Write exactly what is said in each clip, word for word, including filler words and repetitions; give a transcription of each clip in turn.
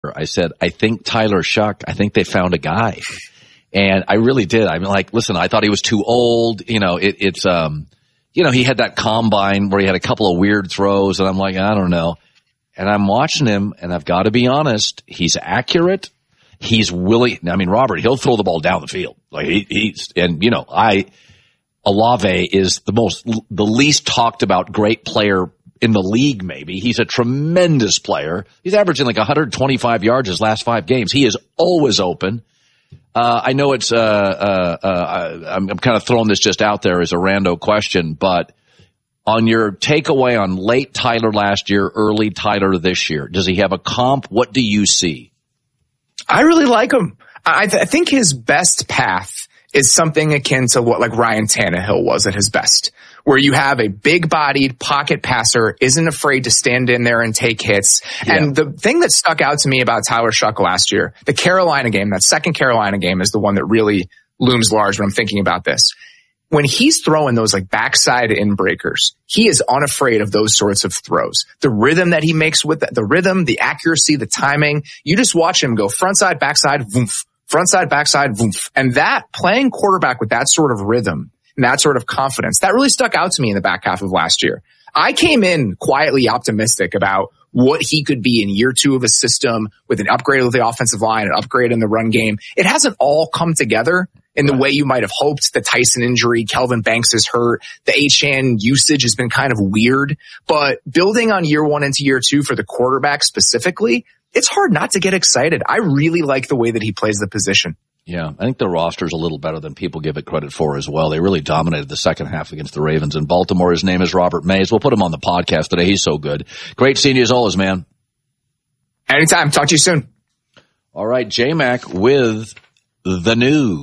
I said, I think Tyler Shuck, I think they found a guy. And I really did. I mean, like, listen, I thought he was too old. You know, it, it's, um, you know, he had that combine where he had a couple of weird throws, and I'm like, I don't know. And I'm watching him, and I've got to be honest, he's accurate. He's willing. I mean, Robert, he'll throw the ball down the field. Like he, he's, and you know, I, Olave is the most, the least talked about great player in the league, maybe. He's a tremendous player. He's averaging like one hundred twenty-five yards his last five games. He is always open. Uh, I know it's, uh, uh, uh, I'm, I'm kind of throwing this just out there as a rando question, but on your takeaway on late Tyler last year, early Tyler this year, does he have a comp? What do you see? I really like him. I, th- I think his best path is something akin to what like Ryan Tannehill was at his best, where you have a big-bodied pocket passer, isn't afraid to stand in there and take hits. Yeah. And the thing that stuck out to me about Tyler Shuck last year, the Carolina game, that second Carolina game is the one that really looms large when I'm thinking about this. When he's throwing those like backside in breakers, he is unafraid of those sorts of throws. The rhythm that he makes with the, the rhythm, the accuracy, the timing, you just watch him go frontside, backside, voof, frontside, backside, voof. And that playing quarterback with that sort of rhythm and that sort of confidence, that really stuck out to me in the back half of last year. I came in quietly optimistic about what he could be in year two of a system with an upgrade of the offensive line, an upgrade in the run game. It hasn't all come together in the way you might have hoped. The Tyson injury, Kelvin Banks is hurt. The Achane usage has been kind of weird, but building on year one into year two for the quarterback specifically, it's hard not to get excited. I really like the way that he plays the position. Yeah, I think the roster's a little better than people give it credit for as well. They really dominated the second half against the Ravens in Baltimore. His name is Robert Mays. We'll put him on the podcast today. He's so good. Great seeing you as always, man. Anytime. Talk to you soon. All right, J-Mac with the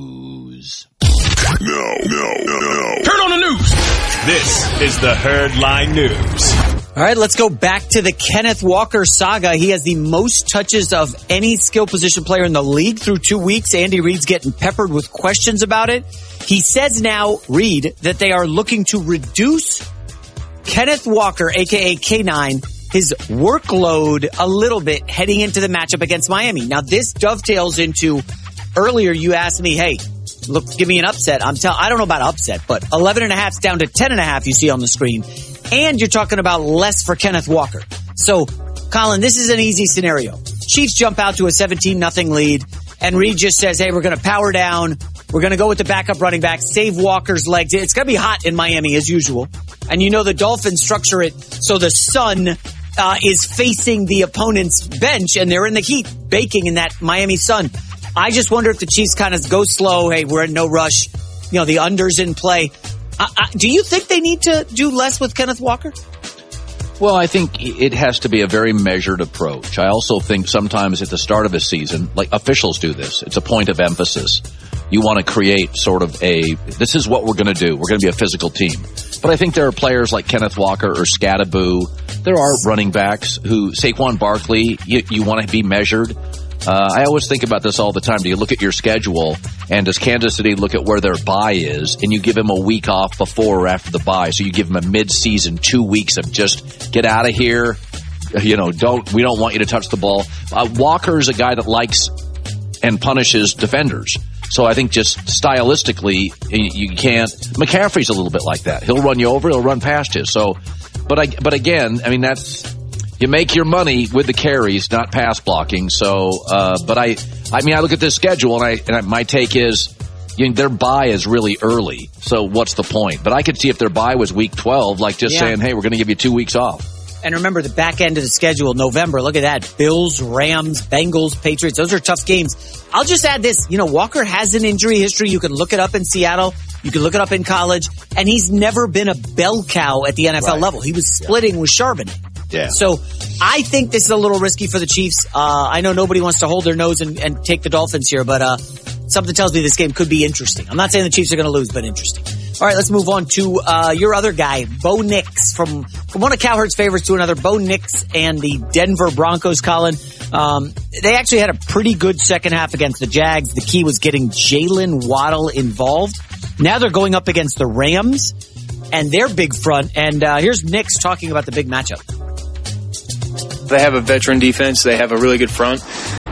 news. No, no, no, no. Turn on the news. This is the Herdline News. All right, let's go back to the Kenneth Walker saga. He has the most touches of any skill position player in the league through two weeks. Andy Reid's getting peppered with questions about it. He says now, Reid, that they are looking to reduce Kenneth Walker, a k a. K nine, his workload a little bit heading into the matchup against Miami. Now, this dovetails into earlier you asked me, hey, look, give me an upset. I'm tell I don't know about upset, but eleven and a half down to ten and a half you see on the screen. And you're talking about less for Kenneth Walker. So, Colin, this is an easy scenario. Chiefs jump out to a seventeen nothing lead, and Reid just says, hey, we're going to power down. We're going to go with the backup running back, save Walker's legs. It's going to be hot in Miami as usual. And you know the Dolphins structure it so the sun uh, is facing the opponent's bench, and they're in the heat, baking in that Miami sun. I just wonder if the Chiefs kind of go slow. Hey, we're in no rush. You know, the under's in play. Uh, uh, do you think they need to do less with Kenneth Walker? Well, I think it has to be a very measured approach. I also think sometimes at the start of a season, like officials do this, it's a point of emphasis. You want to create sort of a, this is what we're going to do. We're going to be a physical team. But I think there are players like Kenneth Walker or Scattaboo. There are running backs who, Saquon Barkley, you, you want to be measured. Uh, I always think about this all the time. Do you look at your schedule, and does Kansas City look at where their bye is, and you give them a week off before or after the bye? So you give them a mid-season two weeks of just get out of here. You know, don't we don't want you to touch the ball. Uh, Walker is a guy that likes and punishes defenders. So I think just stylistically, you can't. McCaffrey's a little bit like that. He'll run you over. He'll run past you. So, but I, but again, I mean that's. You make your money with the carries, not pass blocking. So, uh, but I, I mean, I look at this schedule and I, and I, my take is, you know, their bye is really early. So what's the point? But I could see if their bye was week twelve, like just yeah. saying, hey, we're going to give you two weeks off. And remember the back end of the schedule, November, look at that. Bills, Rams, Bengals, Patriots. Those are tough games. I'll just add this. You know, Walker has an injury history. You can look it up in Seattle. You can look it up in college. And he's never been a bell cow at the N F L right. level. He was splitting yeah. with Charbonnet. Yeah. So I think this is a little risky for the Chiefs. Uh, I know nobody wants to hold their nose and, and take the Dolphins here, but uh, something tells me this game could be interesting. I'm not saying the Chiefs are going to lose, but interesting. All right, let's move on to uh, your other guy, Bo Nix, from from one of Cowherd's favorites to another. Bo Nix and the Denver Broncos, Colin. Um, they actually had a pretty good second half against the Jags. The key was getting Jalen Waddle involved. Now they're going up against the Rams and their big front. And uh, here's Nix talking about the big matchup. They have a veteran defense. They have a really good front.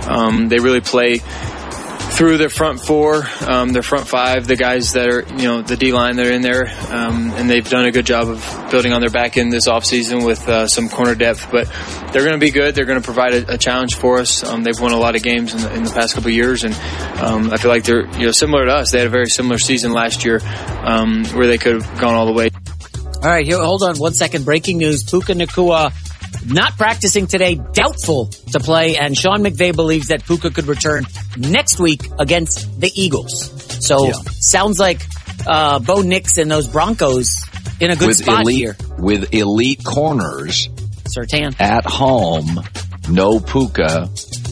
Um, they really play through their front four, um, their front five, the guys that are, you know, the D-line that are in there, um, and they've done a good job of building on their back end this offseason with uh, some corner depth. But they're going to be good. They're going to provide a, a challenge for us. Um, they've won a lot of games in the, in the past couple of years, and um, I feel like they're, you know, similar to us. They had a very similar season last year um, where they could have gone all the way. All right, here, hold on one second. Breaking news. Puka Nacua not practicing today, doubtful to play, and Sean McVay believes that Puka could return next week against the Eagles. So, yeah. Sounds like uh, Bo Nix and those Broncos in a good with spot elite, here. With elite corners Surtain. at home, no Puka.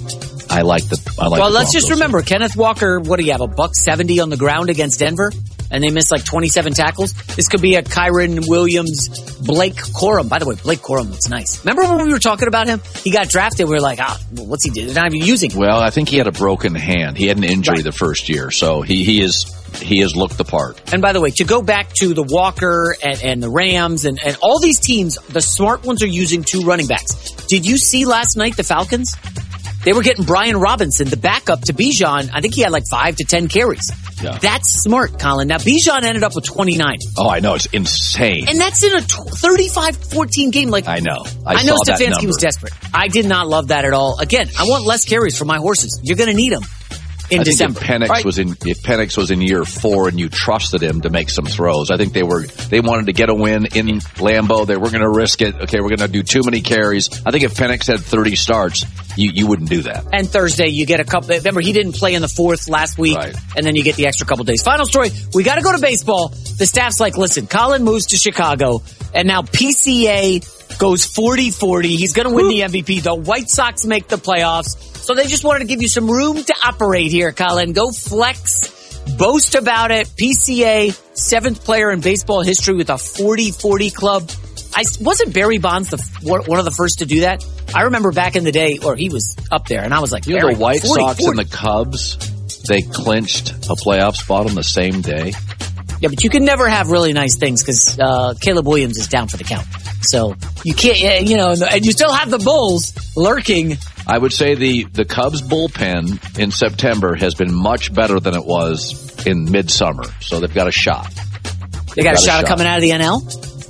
I like the I like Well, the let's just Broncos remember, here. Kenneth Walker, what do you have, a buck seventy on the ground against Denver? And they missed like twenty-seven tackles. This could be a Kyron Williams, Blake Corum. By the way, Blake Corum looks nice. Remember when we were talking about him? He got drafted. We were like, ah, well, what's he doing? They're not even using him. Well, I think he had a broken hand. He had an injury Right. the first year, so he, he is he has looked the part. And by the way, to go back to the Walker and, and the Rams and, and all these teams, the smart ones are using two running backs. Did you see last night the Falcons? They were getting Brian Robinson, the backup to Bijan. I think he had like five to ten carries. Yeah. That's smart, Colin. Now, Bijan ended up with twenty-nine. Oh, I know. It's insane. And that's in a thirty-five fourteen game. Like I know. I, I know saw that Stefanski number. was desperate. I did not love that at all. Again, I want less carries for my horses. You're going to need them in I December. think if Penix right? was in if Penix was in year four and you trusted him to make some throws, I think they were they wanted to get a win in Lambeau. They were going to risk it. Okay, we're going to do too many carries. I think if Penix had thirty starts, you you wouldn't do that. And Thursday, you get a couple. Remember, he didn't play in the fourth last week, Right. and then you get the extra couple days. Final story: we got to go to baseball. The staff's like, listen, Colin moves to Chicago, and now P C A goes forty forty. He's going to win the M V P. The White Sox make the playoffs. So they just wanted to give you some room to operate here, Colin. Go flex, boast about it. P C A, seventh player in baseball history with a forty forty club. I wasn't Barry Bonds the one of the first to do that. I remember back in the day, or he was up there, and I was like, You know, Barry, the White forty, Sox forty. and the Cubs, they clinched a playoff spot on the same day. Yeah, but you can never have really nice things because uh, Caleb Williams is down for the count. So you can't, you know, and you still have the Bulls lurking. I would say the, the Cubs bullpen in September has been much better than it was in midsummer. So they've got a shot. They got, got a shot of coming out of the N L?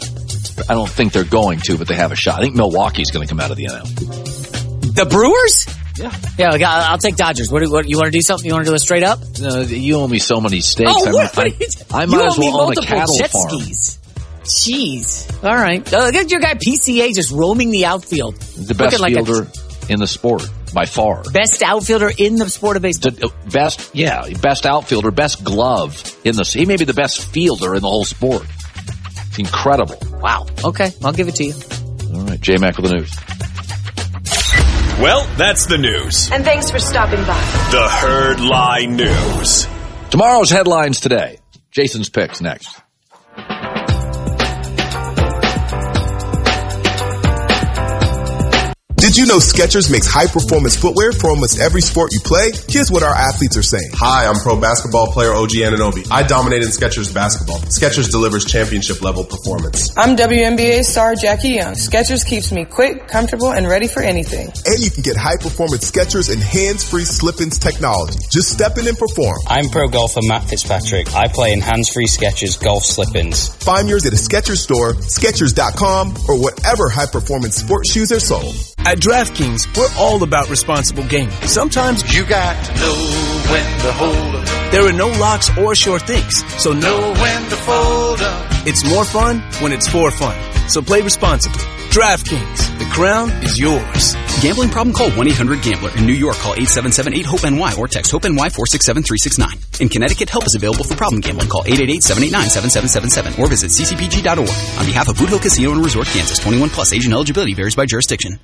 I don't think they're going to, but they have a shot. I think Milwaukee's going to come out of the N L. The Brewers? Yeah. Yeah, we got, I'll take Dodgers. What, do- what you want to do something? You want to do a straight up? No, you owe me so many steaks. Oh, I, what? I, What are you- I you might owe as me well own a multiple cattle jet farm. skis. Jeez. All right. Uh, look at your guy P C A just roaming the outfield. The best Looking like fielder in the sport, by far. a best outfielder in the sport of baseball. The best, yeah, best outfielder, best glove in the. He may be the best fielder in the whole sport. It's incredible. Wow. Okay. I'll give it to you. All right, J Mac with the news. Well, that's the news. And thanks for stopping by. The Herd Lie News. Tomorrow's headlines today. Jason's picks next. Did you know Skechers makes high-performance footwear for almost every sport you play? Here's what our athletes are saying. Hi, I'm pro basketball player O G Anunoby. I dominate in Skechers basketball. Skechers delivers championship-level performance. I'm W N B A star Jackie Young. Skechers keeps me quick, comfortable, and ready for anything. And you can get high-performance Skechers and hands-free slip-ins technology. Just step in and perform. I'm pro golfer Matt Fitzpatrick. I play in hands-free Skechers golf slip-ins. Find yours at a Skechers store, Skechers dot com, or whatever high-performance sports shoes are sold. At DraftKings, we're all about responsible gaming. Sometimes you got to know when to hold up. There are no locks or sure things, so know when to fold up. It's more fun when it's for fun. So play responsibly. DraftKings, the crown is yours. Gambling problem? Call one eight hundred gambler. In New York, call eight seven seven eight hope N Y or text HOPE-NY four six seven three six nine. In Connecticut, help is available for problem gambling. Call eight eight eight seven eight nine seven seven seven seven or visit c c p g dot org. On behalf of Boot Hill Casino and Resort, Kansas, twenty-one plus, age and eligibility varies by jurisdiction.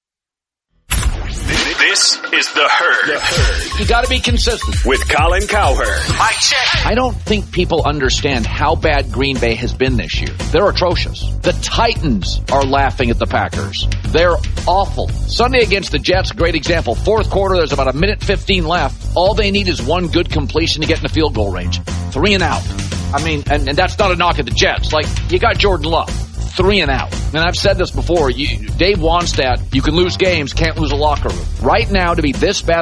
This is The Herd. The Herd. You got to be consistent. With Colin Cowherd. Mic check. I don't think people understand how bad Green Bay has been this year. They're atrocious. The Titans are laughing at the Packers. They're awful. Sunday against the Jets, great example. Fourth quarter, there's about a minute fifteen left. All they need is one good completion to get in the field goal range. Three and out. I mean, and, and that's not a knock at the Jets. Like, you got Jordan Love. Three and out. And I've said this before. You, Dave Wannstedt, you can lose games, can't lose a locker room. Right now, to be this bad